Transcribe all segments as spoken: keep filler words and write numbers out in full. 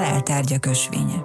Teltárgyak ösvénye.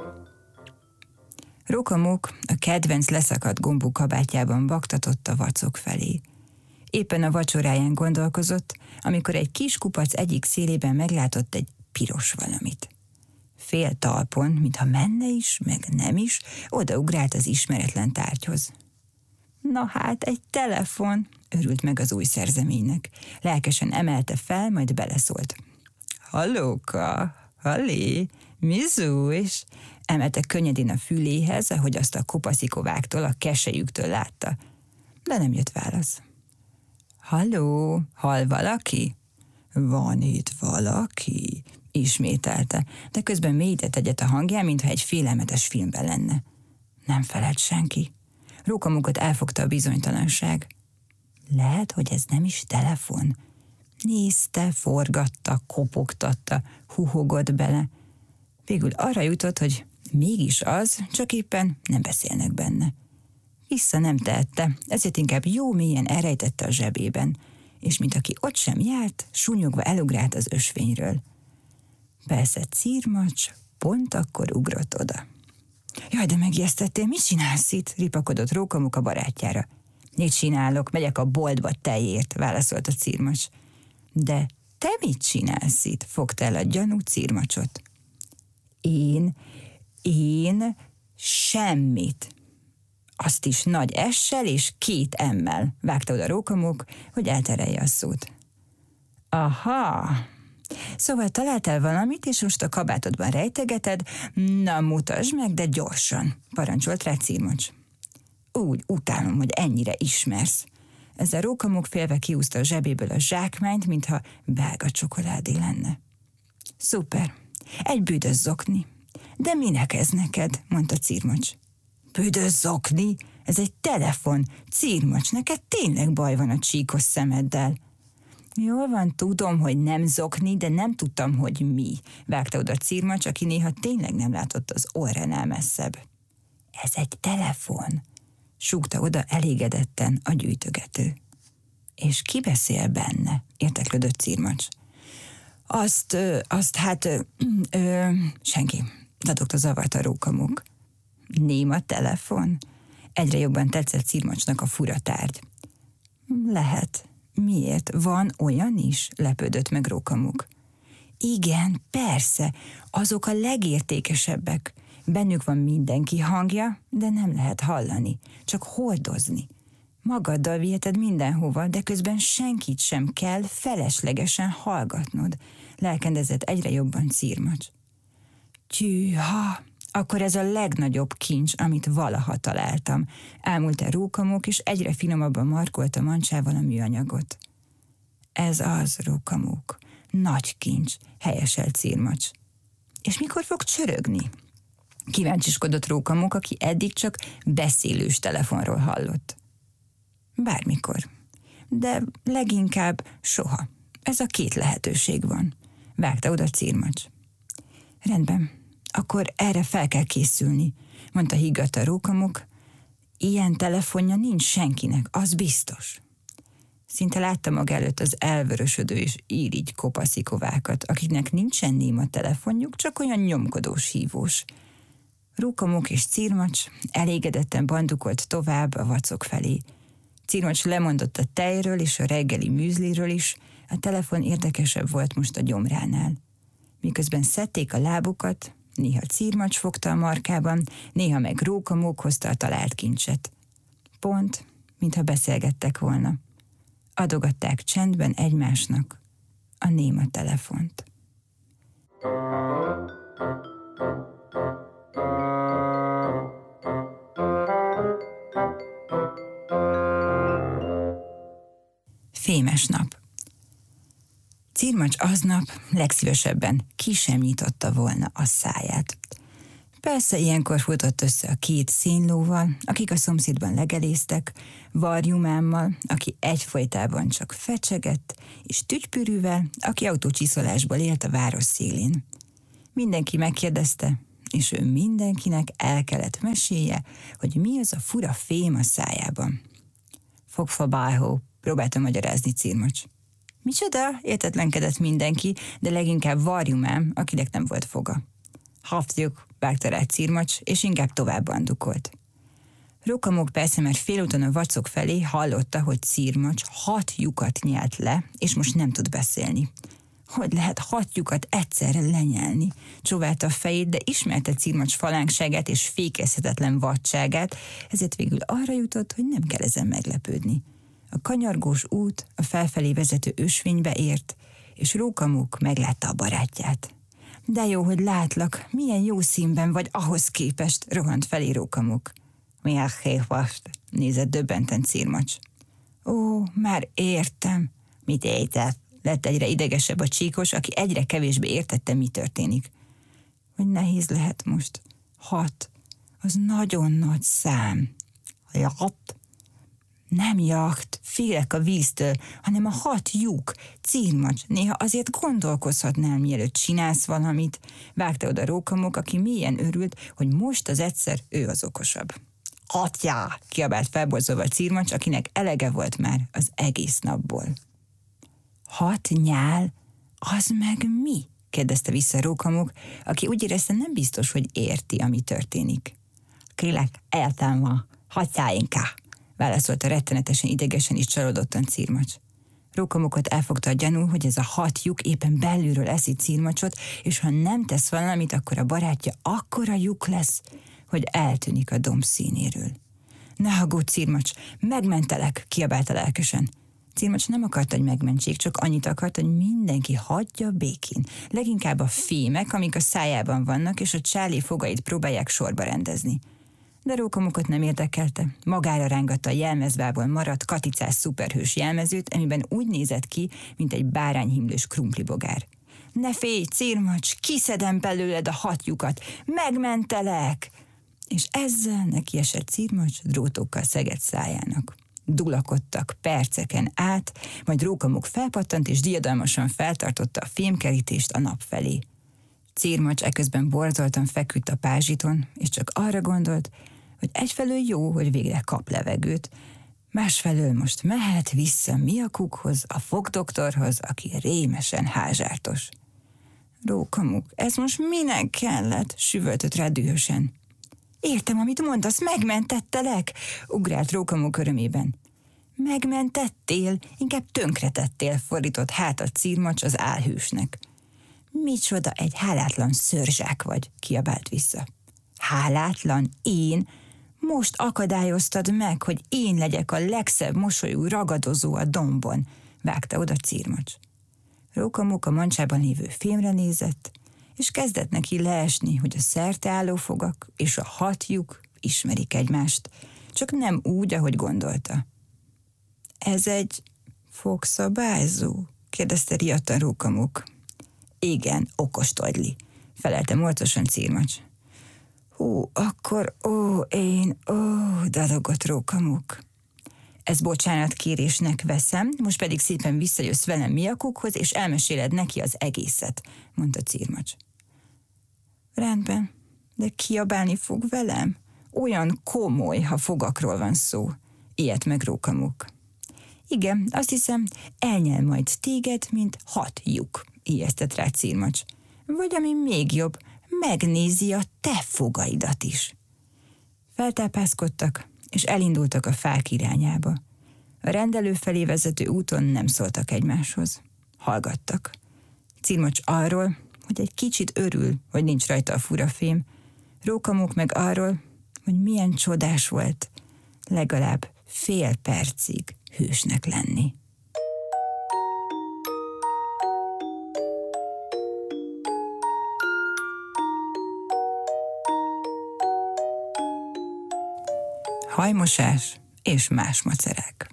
Rókamók a kedvenc leszakadt gombú kabátjában baktatott a vacok felé. Éppen a vacsoráján gondolkozott, amikor egy kis kupac egyik szélében meglátott egy piros valamit. Fél talpon, mintha menne is, meg nem is, odaugrált az ismeretlen tárgyhoz. Na hát, egy telefon, örült meg az új szerzeménynek. Lelkesen emelte fel, majd beleszólt. Hallóka, hallé, mi zújs? Emelte könnyedén a füléhez, ahogy azt a kopaszikováktól, a keselyüktől látta. De nem jött válasz. Halló, hall valaki? Van itt valaki? Ismételte, de közben mélyített egyet a hangján, mintha egy félelmetes filmben lenne. Nem felelt senki. Rókamókot elfogta a bizonytalanság. Lehet, hogy ez nem is telefon. Nézte, forgatta, kopogtatta, huhogott bele. Végül arra jutott, hogy mégis az, csak éppen nem beszélnek benne. Vissza nem tehette, ezért inkább jó mélyen elrejtette a zsebében, és mint aki ott sem járt, súnyogva elugrált az ösvényről. Persze Círmacs pont akkor ugrott oda. Jaj, de megijesztettél, mit csinálsz itt? Ripakodott Rókamók a barátjára. Mit csinálok, megyek a boltba tejért, válaszolt a Círmacs. De te mit csinálsz itt? Fogta el a gyanú Círmacsot. Én, én semmit. Azt is nagy essel és két emmel, vágta oda Rókamók, hogy elterelje a szót. Aha, szóval találtál valamit, és most a kabátodban rejtegeted? Na, mutasd meg, de gyorsan, parancsolt rá Círmacs. Úgy utálom, hogy ennyire ismersz. Ezzel Rókamók félve kiúzta a zsebéből a zsákmányt, mintha belga csokoládé lenne. Szuper, egy büdös zokni. De minek ez neked? Mondta Círmacs. Büdös zokni? Ez egy telefon. Círmacs, neked tényleg baj van a csíkos szemeddel. Jól van, tudom, hogy nem zokni, de nem tudtam, hogy mi. Vágta oda Círmacs, aki néha tényleg nem látott az orránál messzebb. Ez egy telefon, súgta oda elégedetten a gyűjtögető. És ki beszél benne? Érteklődött Círmacs. Azt, ö, azt hát, ö, ö, senki, dadogta zavart a Rókamók. Néma telefon? Egyre jobban tetszett Círmacsnak a fura tárgy. Lehet. Miért? Van olyan is? Lepődött meg Rókamók. Igen, persze, azok a legértékesebbek. Bennük van mindenki hangja, de nem lehet hallani, csak hordozni. Magaddal viheted mindenhova, de közben senkit sem kell feleslegesen hallgatnod, lelkendezett egyre jobban Círmacs. Tyűha, akkor ez a legnagyobb kincs, amit valaha találtam, ámult-e Rókamók, és egyre finomabban markolta mancsával a műanyagot. Ez az, Rókamók, nagy kincs, helyeselt Círmacs. És mikor fog csörögni? Kíváncsiskodott Rókamók, aki eddig csak beszélős telefonról hallott. Bármikor. De leginkább soha. Ez a két lehetőség van. Vágta oda Círmacs. Rendben, akkor erre fel kell készülni, mondta higgadta Rókamók. Ilyen telefonja nincs senkinek, az biztos. Szinte látta maga előtt az elvörösödő és irigy kopaszikovákat, akiknek nincsen néma telefonjuk, csak olyan nyomkodós hívós. Rókamók és Círmacs elégedetten bandukolt tovább a vacok felé. Círmacs lemondott a tejről és a reggeli műzliről is, a telefon érdekesebb volt most a gyomránál. Miközben szedték a lábukat, néha Círmacs fogta a markában, néha meg Rókamók hozta a talált kincset. Pont, mintha beszélgettek volna. Adogatták csendben egymásnak a néma telefont. Fémes nap. Círmacs aznap legszívesebben ki sem nyitotta volna a száját. Persze ilyenkor futott össze a két színlóval, akik a szomszédban legeléztek, Varjumámmal, aki egyfolytában csak fecsegett, és Tügypürűvel, aki autócsiszolásból élt a város szélén. Mindenki megkérdezte, és ő mindenkinek el kellett mesélje, hogy mi az a fura fém a szájában. Fogfabáhó, próbálta magyarázni Círmacs. Micsoda? Értetlenkedett mindenki, de leginkább Varjumám, akinek nem volt foga. Hatjuk, vágta rá Cirmacs, és inkább tovább bandukolt. Rókamók persze már félúton a vacok felé hallotta, hogy Cirmacs hat lyukat nyelt le, és most nem tud beszélni. Hogy lehet hat lyukat egyszerre lenyelni? Csóválta a fejét, de ismerte Cirmacs falánkságát és fékezhetetlen vadságát, ezért végül arra jutott, hogy nem kell ezen meglepődni. A kanyargós út a felfelé vezető ösvénybe ért, és Rókamók meglátta a barátját. De jó, hogy látlak, milyen jó színben vagy ahhoz képest, rohant felé Rókamók. Milyen hévast, nézett döbbenten Cirmacs. Ó, már értem. Mit értett? Lett egyre idegesebb a csíkos, aki egyre kevésbé értette, mi történik. Hogy nehéz lehet most. Hat. Az nagyon nagy szám. Jacht? Nem jacht, félek a víztől, hanem a hat lyuk. Cirmacs, néha azért gondolkozhatnál, mielőtt csinálsz valamit. Vágta oda Rókamók, aki mélyen örült, hogy most az egyszer ő az okosabb. Atyá! Kiabált felborzolva Cirmacs, akinek elege volt már az egész napból. Hat nyál? Az meg mi? Kérdezte vissza Rókamók, aki úgy érezte, nem biztos, hogy érti, ami történik. Kélek, értem van, hatjáinká, válaszolta rettenetesen idegesen és csalódottan Cirmacs. Rókamókot elfogta a gyanú, hogy ez a hat lyuk éppen belülről eszi Cirmacsot, és ha nem tesz valamit, akkor a barátja akkora lyuk lesz, hogy eltűnik a domb színéről. Ne aggódj, Cirmacs, megmentelek, kiabálta lelkesen. Cirmacs nem akarta, hogy megmentsék, csak annyit akart, hogy mindenki hagyja békén. Leginkább a fémek, amik a szájában vannak, és a Charlie fogait próbálják sorba rendezni. De Rókamókot nem érdekelte. Magára rángatta a jelmezbából maradt katicás szuperhős jelmezőt, amiben úgy nézett ki, mint egy bárányhimlős krumplibogár. Ne félj, Cirmacs, kiszedem belőled a hat lyukat, megmentelek! És ezzel neki esett Cirmacs drótokkal szegett szájának. Dulakodtak perceken át, majd Rókamók felpattant és diadalmasan feltartotta a fémkerítést a nap felé. Cirmacs eközben borzoltan feküdt a pázsiton, és csak arra gondolt, hogy egyfelől jó, hogy végre kap levegőt, másfelől most mehet vissza Miakukhoz, a fogdoktorhoz, aki rémesen házsártos. Rókamók, ez most minek kellett? Süvöltött rá dühösen. Értem, amit mondasz, megmentettelek, ugrált Rókamók örömében. Megmentettél, inkább tönkretettél, fordított hátat Cirmacs az álhősnek. Micsoda egy hálátlan szörzsák vagy, kiabált vissza. Hálátlan? Én? Most akadályoztad meg, hogy én legyek a legszebb mosolyú ragadozó a dombon, vágta oda Cirmacs. Rókamók a mancsában lévő fémre nézett, és kezdett neki leesni, hogy a szerteálló fogak és a hat lyuk ismerik egymást, csak nem úgy, ahogy gondolta. Ez egy fogszabályzó? Kérdezte riadtan Rókamók. Igen, okostodli, felelte morcosan Cirmacs. Hú, akkor, ó, én, ó, dadogott Rókamók. Ez bocsánatkérésnek veszem, most pedig szépen visszajössz velem Miakukhoz, és elmeséled neki az egészet, mondta Cirmacs. Rendben, de kiabálni fog velem? Olyan komoly, ha fogakról van szó, ijedt meg Rókamók. Igen, azt hiszem, elnyel majd téged, mint hat lyuk, ijesztett rá Cirmacs. Vagy ami még jobb, megnézi a te fogaidat is. Feltápászkodtak, és elindultak a fák irányába. A rendelő felé vezető úton nem szóltak egymáshoz. Hallgattak. Cirmacs arról, hogy egy kicsit örül, hogy nincs rajta a furafém, Rókamók meg arról, hogy milyen csodás volt legalább fél percig hősnek lenni. Hajmosás és más macerák.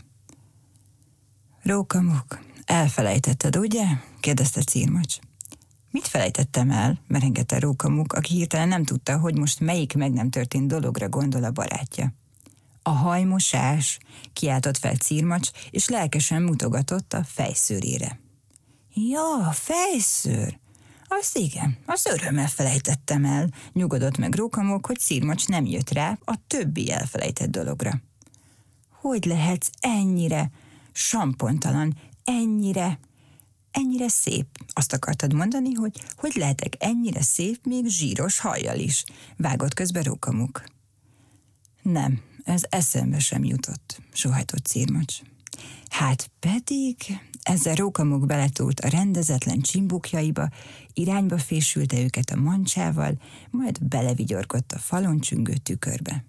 Rókamók, elfelejtetted, ugye? Kérdezte Cirmacs. Mit felejtettem el? Merengette Rókamók, aki hirtelen nem tudta, hogy most melyik meg nem történt dologra gondol a barátja. A hajmosás, kiáltott fel Cirmacs, és lelkesen mutogatott a fejszőrére. Ja, fejszőr! Azt igen, az örömmel felejtettem el, nyugodott meg Rókamók, hogy Cirmacs nem jött rá a többi elfelejtett dologra. Hogy lehetsz ennyire sampontalan, ennyire... Ennyire szép. Azt akartad mondani, hogy hogy lehetek ennyire szép még zsíros hajjal is? Vágott közbe Rókamuk. Nem, ez eszembe sem jutott, sóhajtott Cirmacs. Hát pedig, ezzel Rókamuk beletúrt a rendezetlen csimbukjaiba, irányba fésülte őket a mancsával, majd belevigyorgott a falon csüngő tükörbe.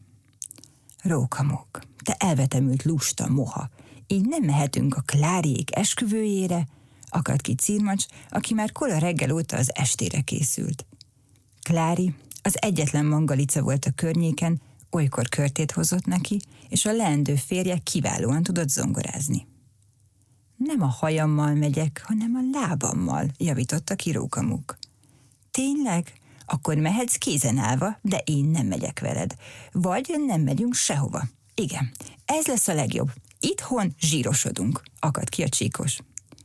Rókamuk, te elvetemült lusta moha, így nem mehetünk a Kláriék esküvőjére, akadt ki Cirmacs, aki már kora reggel óta az estére készült. Klári, az egyetlen mangalica volt a környéken, olykor körtét hozott neki, és a leendő férje kiválóan tudott zongorázni. Nem a hajammal megyek, hanem a lábammal, javította ki Rókamuk. Tényleg? Akkor mehetsz kézen állva, de én nem megyek veled. Vagy nem megyünk sehova. Igen, ez lesz a legjobb. Itthon zsírosodunk, akadt ki a csíkos.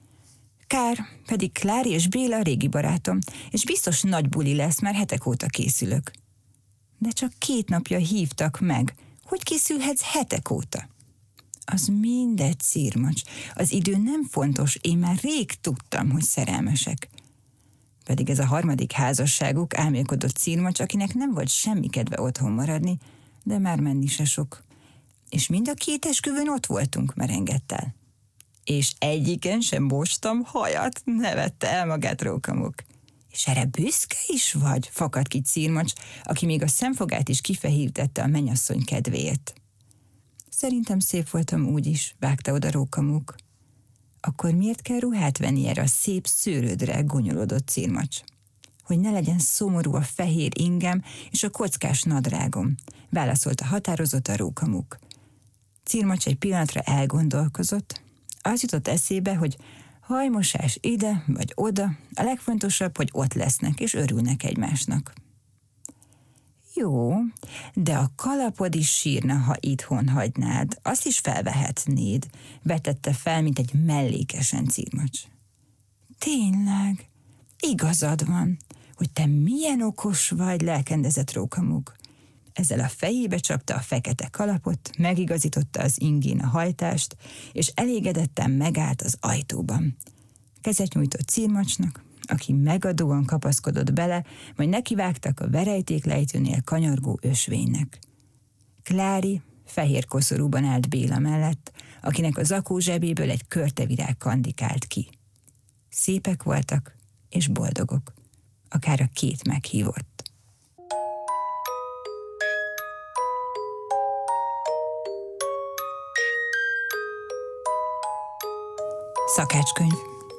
Kár, pedig Klári és Béla régi barátom, és biztos nagy buli lesz, már hetek óta készülök. De csak két napja hívtak meg. Hogy készülhetsz hetek óta? Az mindegy, Cirmacs. Az idő nem fontos, én már rég tudtam, hogy szerelmesek. Pedig ez a harmadik házasságuk, álmélkodott Cirmacs, akinek nem volt semmi kedve otthon maradni, de már menni se sok. És mind a két esküvőn ott voltunk, merengett el. És egyiken sem mostam hajat, nevette el magát Rókamuk. És erre büszke is vagy, fakadt ki Cirmacs, aki még a szemfogát is kifehívtette a mennyasszony kedvéért. Szerintem szép voltam úgy is, vágta oda Rókamuk. Akkor miért kell ruhát venni erre a szép szőrödre, gonyolodott Cirmacs? Hogy ne legyen szomorú a fehér ingem és a kockás nadrágom, válaszolta határozott a Rókamuk. Cirmacs egy pillanatra elgondolkozott. Az jutott eszébe, hogy hajmosás ide vagy oda, a legfontosabb, hogy ott lesznek és örülnek egymásnak. Jó, de a kalapod is sírna, ha itthon hagynád, azt is felvehetnéd, vetette fel, mint egy mellékesen Cirmacs. Tényleg, igazad van, hogy te milyen okos vagy, lelkendezett Rókamuk. Ezzel a fejébe csapta a fekete kalapot, megigazította az ingén a hajtást, és elégedetten megállt az ajtóban. Kezet nyújtott Cirmacsnak, aki megadóan kapaszkodott bele, majd nekivágtak a verejtéklejtőnél kanyargó ösvénynek. Klári fehér koszorúban állt Béla mellett, akinek a zakó zsebéből egy körtevirág kandikált ki. Szépek voltak, és boldogok, akár a két meghívott. Szakácskönyv.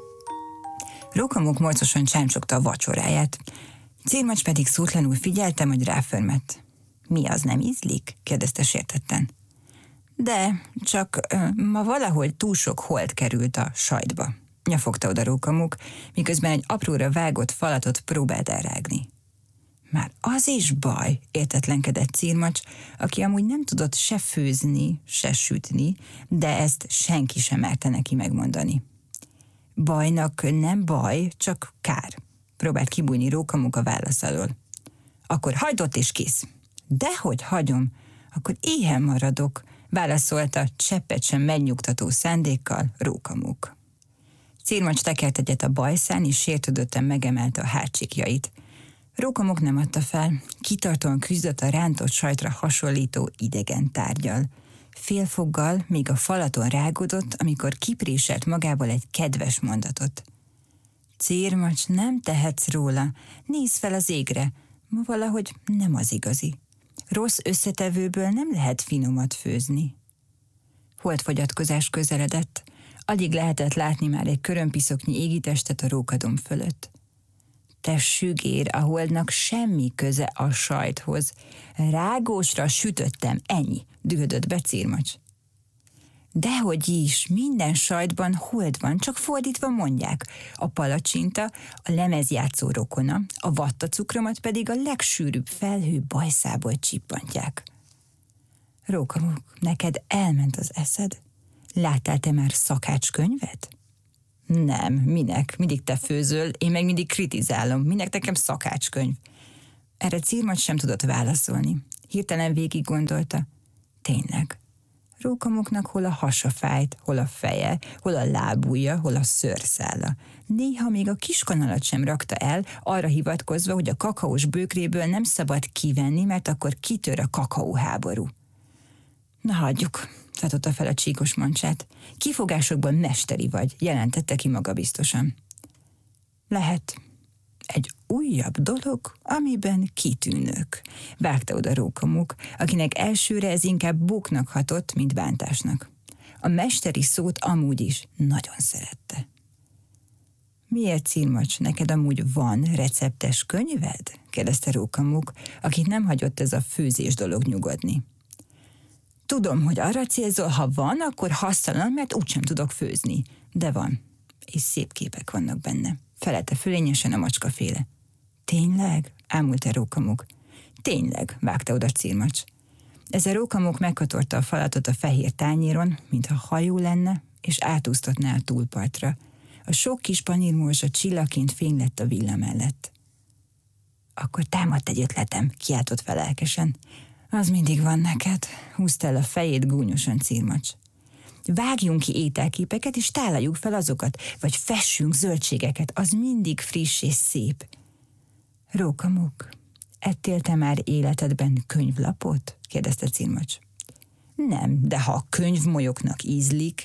Rókamuk morcosan csámcsogta a vacsoráját. Cirmacs pedig szótlanul figyelte, hogy ráförmett. Mi az, nem ízlik? kérdezte sértetten. De, csak ö, ma valahogy túl sok holt került a sajtba, nyafogta oda Rókamuk, miközben egy apróra vágott falatot próbált elrágni. Már az is baj, értetlenkedett Cirmacs, aki amúgy nem tudott se főzni, se sütni, de ezt senki sem merte neki megmondani. Bajnak nem baj, csak kár. Próbált kibújni Rókamuk a válasz alól. Akkor hagyd ott és kész. Dehogy hagyom, akkor éhen maradok, válaszolta cseppet sem megnyugtató szándékkal Rókamuk. Cirmacs tekert egyet a bajszán, és sértődötten megemelte a hátsikjait. Rókamuk nem adta fel, kitartóan küzdött a rántott sajtra hasonlító idegen tárgyal. Félfoggal, még a falaton rágódott, amikor kipréselt magából egy kedves mondatot. Cirmacs, nem tehetsz róla, nézz fel az égre, ma valahogy nem az igazi. Rossz összetevőből nem lehet finomat főzni. Holdfogyatkozás közeledett, alig lehetett látni már egy körömpiszoknyi égitestet a rókadom fölött. Te sügér, a holdnak semmi köze a sajthoz. Rágósra sütöttem, ennyi, dühödött be Cirmacs. Dehogy is, minden sajtban hold van, csak fordítva mondják. A palacsinta, a lemezjátszó rokona, a vattacukromat pedig a legsűrűbb felhő bajszából csippantják. Rókamuk, neked elment az eszed? Láttál te már szakácskönyvet? Nem, minek? Mindig te főzöl, én meg mindig kritizálom. Minek nekem szakácskönyv? Erre Cirmacs sem tudott válaszolni. Hirtelen végig gondolta. Tényleg. Rókamoknak hol a hasa fájt, hol a feje, hol a lábujja, hol a szőrszála. Néha még a kiskanalat sem rakta el, arra hivatkozva, hogy a kakaós bőkréből nem szabad kivenni, mert akkor kitör a kakaóháború. Na hagyjuk, tartotta fel a csíkos mancsát. Kifogásokban mesteri vagy, jelentette ki magabiztosan. Lehet. Egy újabb dolog, amiben kitűnök, vágta oda Rókamok, akinek elsőre ez inkább bóknak hatott, mint bántásnak. A mesteri szót amúgy is nagyon szerette. Miért, Cirmacs, neked amúgy van receptes könyved? Kérdezte Rókamok, akit nem hagyott ez a főzés dolog nyugodni. Tudom, hogy arra célzol, ha van, akkor hasztalan, mert úgysem tudok főzni. De van, és szép képek vannak benne. Felelte fölényesen a macskaféle. Tényleg? Ámult-e Rókamok. Tényleg, vágta oda Cirmacs. Ezzel Rókamok megkatorta a falatot a fehér tányéron, mintha hajó lenne, és átúsztatná a túlpartra. A sok kis panírmorzsa csillagként fény lett a villa mellett. Akkor támadt egy ötletem, kiáltott fel lelkesen. Az mindig van neked, húzta el a fejét gúnyosan Cirmacs. Vágjunk ki ételképeket, és tálaljuk fel azokat, vagy fessünk zöldségeket, az mindig friss és szép. Rókamok, ettél te már életedben könyvlapot? Kérdezte Cirmacs. Nem, de ha a könyvmolyoknak ízlik.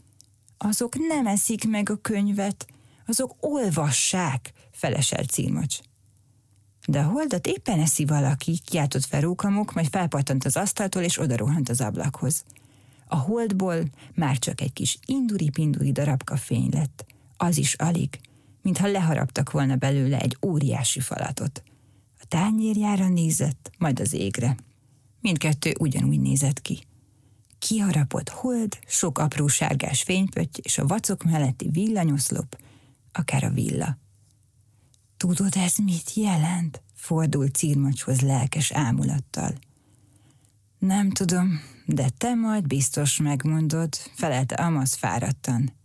Azok nem eszik meg a könyvet, azok olvassák, feleselt Cirmacs. De a holdat éppen eszi valaki, kiáltott fel Rókamok, majd felpattant az asztaltól, és odarohant az ablakhoz. A holdból már csak egy kis induri-pinduri darabka fény lett. Az is alig, mintha leharaptak volna belőle egy óriási falatot. A tányérjára nézett, majd az égre. Mindkettő ugyanúgy nézett ki. Kiharapott hold, sok apró sárgás fénypötty, és a vacok melletti villanyoszlop, akár a villa. Tudod, ez mit jelent? Fordult Cirmacshoz lelkes ámulattal. Nem tudom, de te majd biztos megmondod, felelte Amasz fáradtan.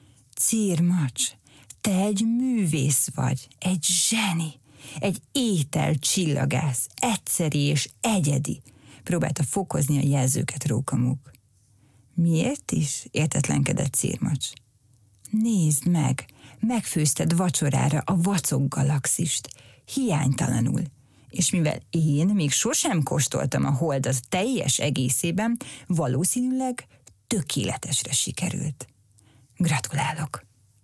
Cirmacs, te egy művész vagy, egy zseni, egy ételcsillagász, egyszeri és egyedi, próbálta fokozni a jelzőket Rókamok. Miért is? Értetlenkedett Cirmacs. Nézd meg, megfőzted vacsorára a vacok galaxist, hiánytalanul. És mivel én még sosem kóstoltam a hold az teljes egészében, valószínűleg tökéletesre sikerült. Gratulálok!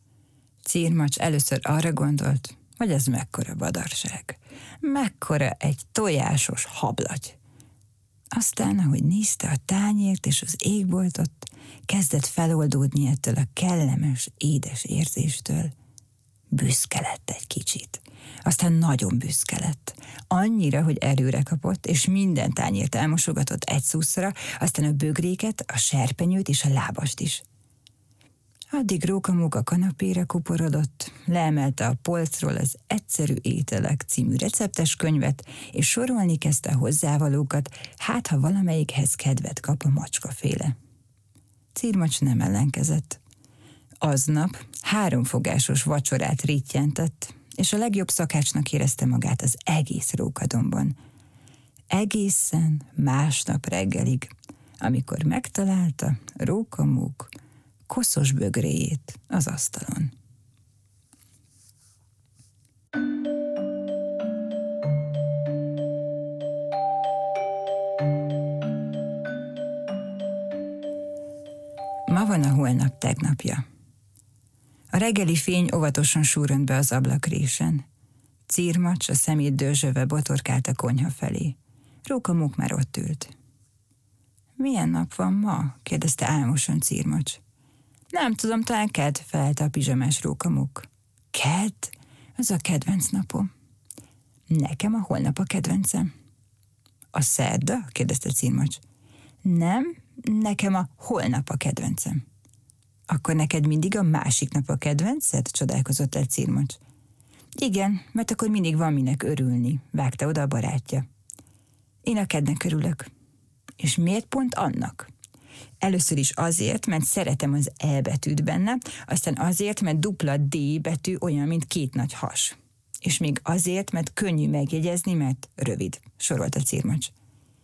Cirmacs először arra gondolt, hogy ez mekkora badarság, mekkora egy tojásos hablaty. Aztán, ahogy nézte a tányért és az égboltot, kezdett feloldódni ettől a kellemes, édes érzéstől. Büszke lett egy kicsit. Aztán nagyon büszke lett. Annyira, hogy erőre kapott, és minden tányért elmosogatott egy szuszra, aztán a bögréket, a serpenyőt és a lábast is. Addig Rókamok a kanapéra kuporodott, leemelte a polcról az Egyszerű ételek című receptes könyvet, és sorolni kezdte a hozzávalókat, hát ha valamelyikhez kedvet kap a macskaféle. Cirmacs nem ellenkezett. Aznap háromfogásos vacsorát rittyentett, és a legjobb szakácsnak érezte magát az egész rókadomban. Egészen másnap reggelig, amikor megtalálta Rókamok koszos bögréjét az asztalon. Ma van a holnap tegnapja. A reggeli fény óvatosan súrönt be az ablakrésen. Cirmacs a szemét dörzsölve botorkált a konyha felé. Rókamok már ott ült. Milyen nap van ma? Kérdezte álmosan Cirmacs. Nem tudom, talán kedd, felelte a pizsamás Rókamok. Kedd? Ez a kedvenc napom. Nekem a holnap a kedvencem. A szerda? Kérdezte Cirmacs. Nem, nekem a holnap a kedvencem. Akkor neked mindig a másik nap a kedvenced? Csodálkozott el Cirmacs. Igen, mert akkor mindig van minek örülni, vágta oda a barátja. Én a kednek örülök. És miért pont annak? Először is azért, mert szeretem az E betűt benne, aztán azért, mert dupla D betű olyan, mint két nagy has. És még azért, mert könnyű megjegyezni, mert rövid, sorolta Cirmacs.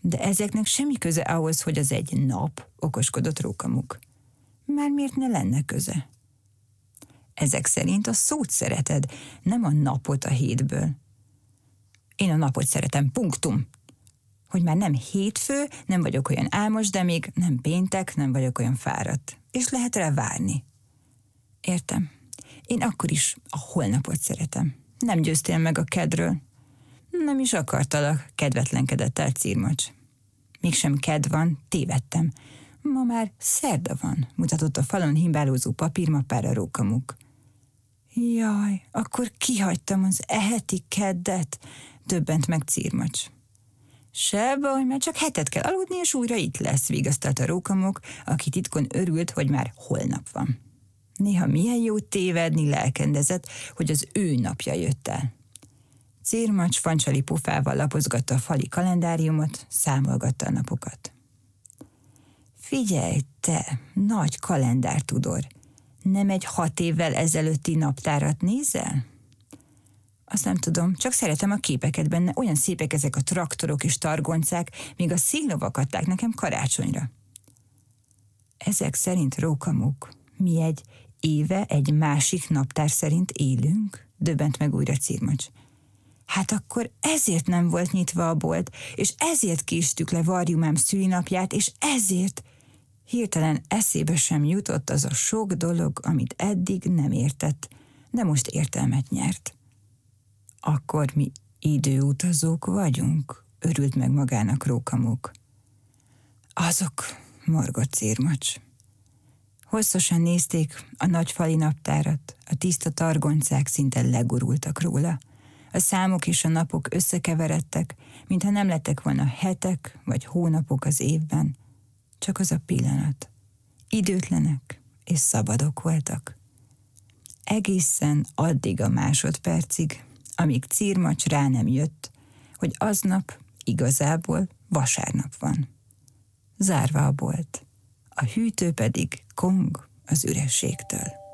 De ezeknek semmi köze ahhoz, hogy az egy nap, okoskodott Rókamuk. Már miért ne lenne köze? Ezek szerint a szót szereted, nem a napot a hétből. Én a napot szeretem, punktum. Hogy már nem hétfő, nem vagyok olyan álmos, de még nem péntek, nem vagyok olyan fáradt. És lehet rá várni. Értem. Én akkor is a holnapot szeretem. Nem győztél meg a kedről. Nem is akartalak, kedvetlenkedett el Círmacs. Mégsem ked van, tévedtem. Ma már szerda van, mutatott a falon himbálózó papírmappára Rókamuk. Jaj, akkor kihagytam az eheti keddet, döbbent meg Círmacs. Se baj, mert csak hetet kell aludni, és újra itt lesz, vigasztalta Rókamuk, aki titkon örült, hogy már holnap van. Néha milyen jó tévedni, lelkendezett, hogy az ő napja jött el. Círmacs fancsali pofával lapozgatta a fali kalendáriumot, számolgatta a napokat. Figyelj, te, nagy kalendártudor, nem egy hat évvel ezelőtti naptárat nézel? Azt nem tudom, csak szeretem a képeket benne, olyan szépek ezek a traktorok és targoncák, még a sziglovak adták nekem karácsonyra. Ezek szerint Rókamuk, mi egy éve egy másik naptár szerint élünk? Döbbent meg újra Círmacs. Hát akkor ezért nem volt nyitva a bolt, és ezért késtük le Varjumám szülinapját, és ezért hirtelen eszébe sem jutott az a sok dolog, amit eddig nem értett, de most értelmet nyert. Akkor mi időutazók vagyunk, örült meg magának Rókamuk. Azok, morgott Círmacs. Hosszasan nézték a nagy fali naptárat, a tiszta targoncák szinte legurultak róla. A számok és a napok összekeveredtek, mintha nem lettek volna hetek vagy hónapok az évben, csak az a pillanat. Időtlenek és szabadok voltak. Egészen addig a másodpercig, amíg Círmacs rá nem jött, hogy aznap igazából vasárnap van. Zárva a bolt, a hűtő pedig kong az ürességtől.